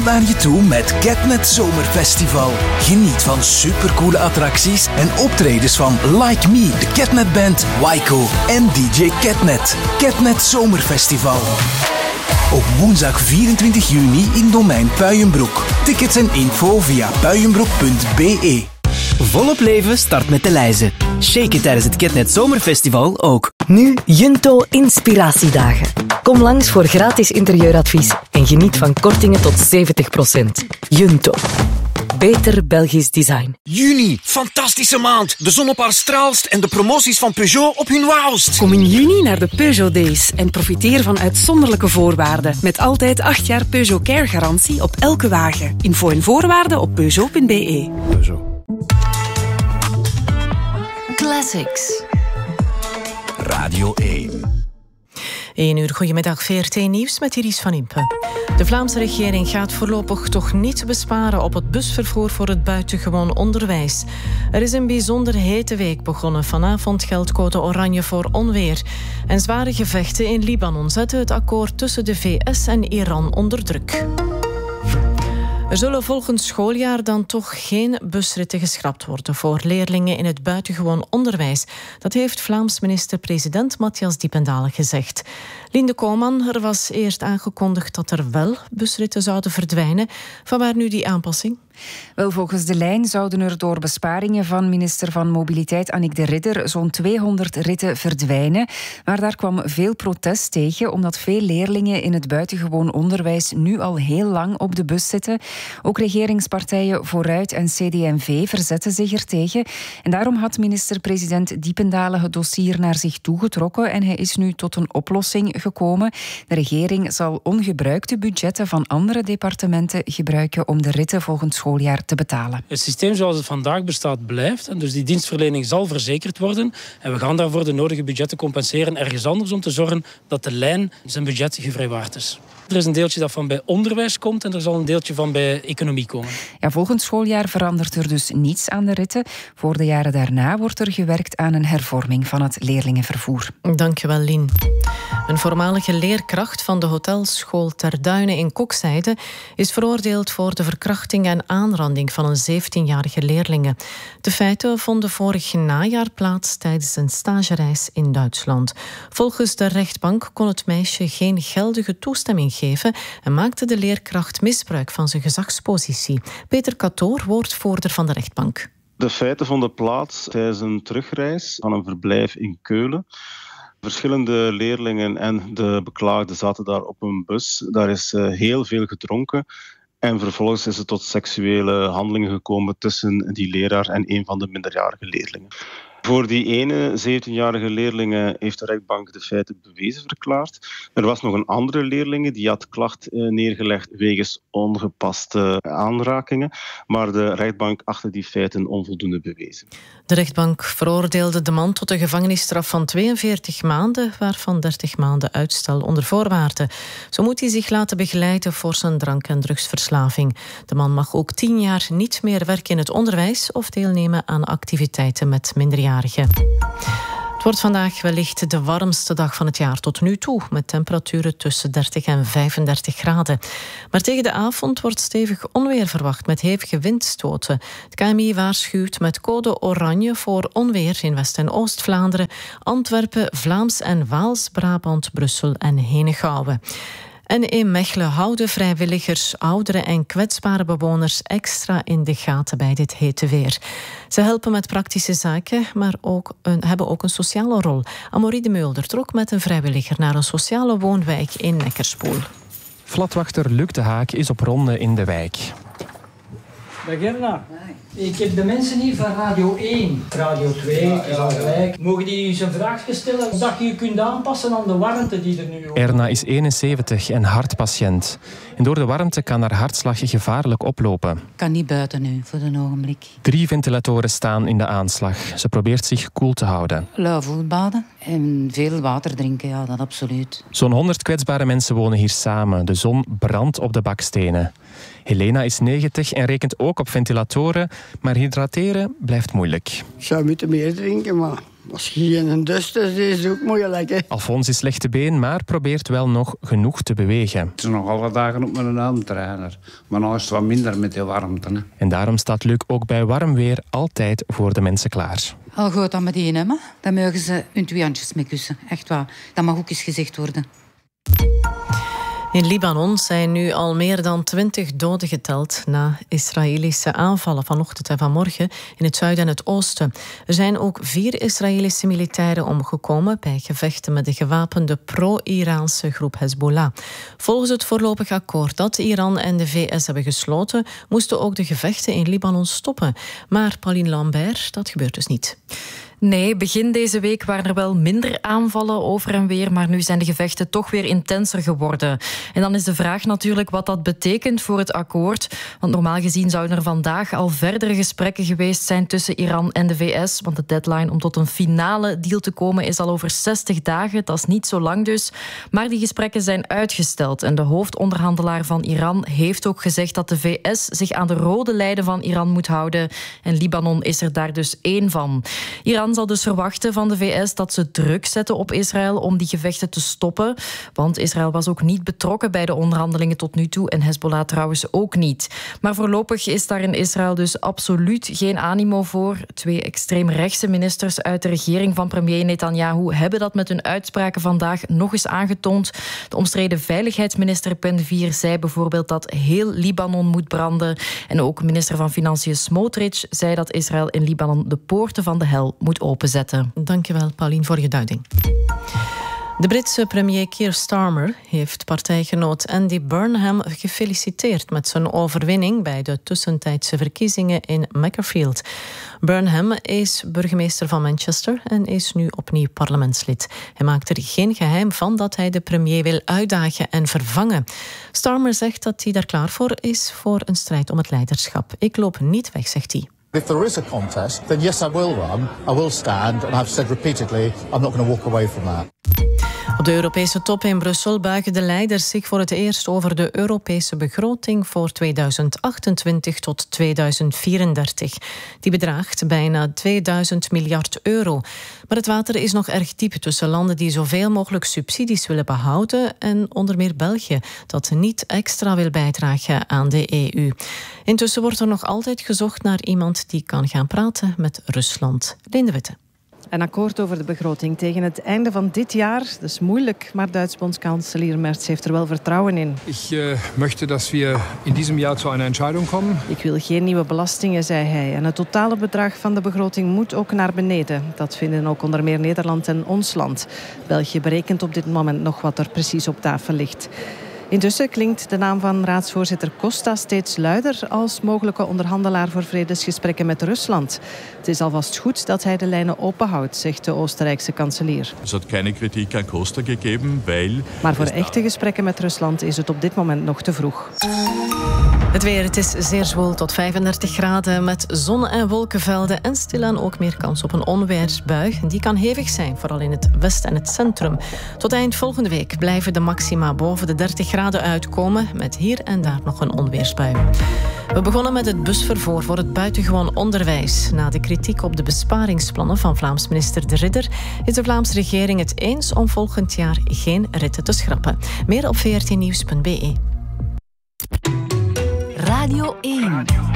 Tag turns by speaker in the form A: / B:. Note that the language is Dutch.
A: Naar je toe met Catnet Zomerfestival. Geniet van supercoole attracties en optredens van Like Me, de Catnet Band, Waiko en DJ Catnet. Catnet Zomerfestival. Op woensdag 24 juni in Domein Puijenbroek. Tickets en info via puijenbroek.be.
B: Volop leven start met de lijzen. Shake it tijdens het Catnet Zomerfestival ook.
C: Nu Junto Inspiratiedagen. Kom langs voor gratis interieuradvies en geniet van kortingen tot 70%. Junto. Beter Belgisch design.
D: Juni, fantastische maand. De zon op haar straalst en de promoties van Peugeot op hun wauwst.
E: Kom in juni naar de Peugeot Days en profiteer van uitzonderlijke voorwaarden. Met altijd 8 jaar Peugeot Care garantie op elke wagen. Info en voorwaarden op peugeot.be.
F: Peugeot.
C: Classics.
A: Radio 1.
G: 1 uur, goedemiddag, VRT Nieuws met Iris van Impe. De Vlaamse regering gaat voorlopig toch niet besparen op het busvervoer voor het buitengewoon onderwijs. Er is een bijzonder hete week begonnen. Vanavond geldt code oranje voor onweer. En zware gevechten in Libanon zetten het akkoord tussen de VS en Iran onder druk. Er zullen volgend schooljaar dan toch geen busritten geschrapt worden voor leerlingen in het buitengewoon onderwijs. Dat heeft Vlaams minister-president Matthias Diependale gezegd. Linde Koolman, er was eerst aangekondigd dat er wel busritten zouden verdwijnen. Vanwaar nu die aanpassing?
H: Wel, volgens de lijn zouden er door besparingen van minister van Mobiliteit Annick de Ridder zo'n 200 ritten verdwijnen. Maar daar kwam veel protest tegen, omdat veel leerlingen in het buitengewoon onderwijs nu al heel lang op de bus zitten. Ook regeringspartijen Vooruit en CD&V verzetten zich ertegen. En daarom had minister-president Diependale het dossier naar zich toegetrokken en hij is nu tot een oplossing gekomen. De regering zal ongebruikte budgetten van andere departementen gebruiken om de ritten volgend schooljaar te betalen.
I: Het systeem zoals het vandaag bestaat blijft. En dus die dienstverlening zal verzekerd worden. En we gaan daarvoor de nodige budgetten compenseren ergens anders om te zorgen dat de lijn zijn budget gevrijwaard is. Er is een deeltje dat van bij onderwijs komt en er zal een deeltje van bij economie komen.
H: Ja, volgend schooljaar verandert er dus niets aan de ritten. Voor de jaren daarna wordt er gewerkt aan een hervorming van het leerlingenvervoer.
G: Dankjewel, Lien. Een voormalige leerkracht van de hotelschool Ter Duinen in Kokzijde is veroordeeld voor de verkrachting en aanranding van een 17-jarige leerlinge. De feiten vonden vorig najaar plaats tijdens een stagereis in Duitsland. Volgens de rechtbank kon het meisje geen geldige toestemming geven en maakte de leerkracht misbruik van zijn gezagspositie. Peter Katoor, woordvoerder van de rechtbank.
J: De feiten vonden plaats tijdens een terugreis van een verblijf in Keulen. Verschillende leerlingen en de beklaagde zaten daar op een bus. Daar is heel veel gedronken. En vervolgens is het tot seksuele handelingen gekomen tussen die leraar en een van de minderjarige leerlingen. Voor die ene 17-jarige leerling heeft de rechtbank de feiten bewezen verklaard. Er was nog een andere leerling die had klacht neergelegd wegens ongepaste aanrakingen. Maar de rechtbank achtte die feiten onvoldoende bewezen.
G: De rechtbank veroordeelde de man tot een gevangenisstraf van 42 maanden, waarvan 30 maanden uitstel onder voorwaarden. Zo moet hij zich laten begeleiden voor zijn drank- en drugsverslaving. De man mag ook 10 jaar niet meer werken in het onderwijs of deelnemen aan activiteiten met minderjarigen. Het wordt vandaag wellicht de warmste dag van het jaar tot nu toe, met temperaturen tussen 30 en 35 graden. Maar tegen de avond wordt stevig onweer verwacht met hevige windstoten. Het KMI waarschuwt met code oranje voor onweer in West- en Oost-Vlaanderen, Antwerpen, Vlaams en Waals, Brabant, Brussel en Henegouwen. En in Mechelen houden vrijwilligers oudere en kwetsbare bewoners extra in de gaten bij dit hete weer. Ze helpen met praktische zaken, maar hebben ook een sociale rol. Amorie de Mulder trok met een vrijwilliger naar een sociale woonwijk in Neckerspoel.
F: Flatwachter Luc de Haak is op ronde in de wijk.
K: Dag Erna. Ik heb de mensen hier van Radio 1. Radio 2 is al gelijk. Mogen die eens een vraagje stellen? Dat je kunt aanpassen aan de warmte die er nu is.
F: Erna is 71 en hartpatiënt. En door de warmte kan haar hartslag gevaarlijk oplopen.
L: Ik kan niet buiten nu, voor een ogenblik.
F: 3 ventilatoren staan in de aanslag. Ze probeert zich koel te houden.
L: Lauw voetbaden en veel water drinken, ja, dat absoluut.
F: Zo'n 100 kwetsbare mensen wonen hier samen. De zon brandt op de bakstenen. Helena is 90 en rekent ook op ventilatoren, maar hydrateren blijft moeilijk.
M: Ik zou moeten meer drinken, maar Als je geen dust is, is het ook moeilijk. Hè?
F: Alfons is slechte been, maar probeert wel nog genoeg te bewegen.
N: Het is nog alle dagen op mijn armtrainer. Maar nu is het wat minder met die warmte. Hè.
F: En daarom staat Luc ook bij warm weer altijd voor de mensen klaar.
L: Al goed dan met die hè? Dan mogen ze hun 2 handjes mee kussen. Echt waar. Dat mag ook eens gezegd worden.
G: In Libanon zijn nu al meer dan 20 doden geteld na Israëlische aanvallen vanochtend en vanmorgen in het zuiden en het oosten. Er zijn ook 4 Israëlische militairen omgekomen bij gevechten met de gewapende pro-Iraanse groep Hezbollah. Volgens het voorlopig akkoord dat Iran en de VS hebben gesloten, moesten ook de gevechten in Libanon stoppen. Maar Pauline Lambert, dat gebeurt dus niet.
O: Nee, begin deze week waren er wel minder aanvallen over en weer, maar nu zijn de gevechten toch weer intenser geworden. En dan is de vraag natuurlijk wat dat betekent voor het akkoord. Want normaal gezien zouden er vandaag al verdere gesprekken geweest zijn tussen Iran en de VS. Want de deadline om tot een finale deal te komen is al over 60 dagen. Dat is niet zo lang dus. Maar die gesprekken zijn uitgesteld. En de hoofdonderhandelaar van Iran heeft ook gezegd dat de VS zich aan de rode lijnen van Iran moet houden. En Libanon is er daar dus 1 van. Iran zal dus verwachten van de VS dat ze druk zetten op Israël om die gevechten te stoppen. Want Israël was ook niet betrokken bij de onderhandelingen tot nu toe en Hezbollah trouwens ook niet. Maar voorlopig is daar in Israël dus absoluut geen animo voor. 2 extreemrechtse ministers uit de regering van premier Netanyahu hebben dat met hun uitspraken vandaag nog eens aangetoond. De omstreden veiligheidsminister Ben-Gvir zei bijvoorbeeld dat heel Libanon moet branden. En ook minister van Financiën Smotrich zei dat Israël in Libanon de poorten van de hel moet openzetten.
G: Dankjewel, Pauline, voor je duiding. De Britse premier Keir Starmer heeft partijgenoot Andy Burnham gefeliciteerd met zijn overwinning bij de tussentijdse verkiezingen in Macclesfield. Burnham is burgemeester van Manchester en is nu opnieuw parlementslid. Hij maakt er geen geheim van dat hij de premier wil uitdagen en vervangen. Starmer zegt dat hij daar klaar voor is voor een strijd om het leiderschap. Ik loop niet weg, zegt hij.
P: If there is a contest, then yes, I will run, I will stand, and I've said repeatedly, I'm not going to walk away from that.
G: Op de Europese top in Brussel buigen de leiders zich voor het eerst over de Europese begroting voor 2028 tot 2034. Die bedraagt bijna 2000 miljard euro. Maar het water is nog erg diep tussen landen die zoveel mogelijk subsidies willen behouden en onder meer België, dat niet extra wil bijdragen aan de EU. Intussen wordt er nog altijd gezocht naar iemand die kan gaan praten met Rusland. Leen de Witte.
Q: Een akkoord over de begroting tegen het einde van dit jaar. Dat is moeilijk, maar Duits bondskanselier Merz heeft er wel vertrouwen in.
R: Ik möchte dat we in diesem jaar tot een Entscheidung komen.
Q: Ik wil geen nieuwe belastingen, zei hij. En het totale bedrag van de begroting moet ook naar beneden. Dat vinden ook onder meer Nederland en ons land. België berekent op dit moment nog wat er precies op tafel ligt. Intussen klinkt de naam van raadsvoorzitter Costa steeds luider als mogelijke onderhandelaar voor vredesgesprekken met Rusland. Het is alvast goed dat hij de lijnen openhoudt, zegt de Oostenrijkse kanselier.
S: Er had geen kritiek aan Costa gegeven, weil...
Q: Maar voor echte gesprekken met Rusland is het op dit moment nog te vroeg.
G: Het weer, het is zeer zwoel tot 35 graden met zon- en wolkenvelden en stilaan ook meer kans op een onweersbui. Die kan hevig zijn, vooral in het westen en het centrum. Tot eind volgende week blijven de maxima boven de 30 graden uitkomen met hier en daar nog een onweersbui. We begonnen met het busvervoer voor het buitengewoon onderwijs. Na de kritiek op de besparingsplannen van Vlaams minister De Ridder is de Vlaamse regering het eens om volgend jaar geen ritten te schrappen. Meer op vrtnieuws.be.
C: Radio 1.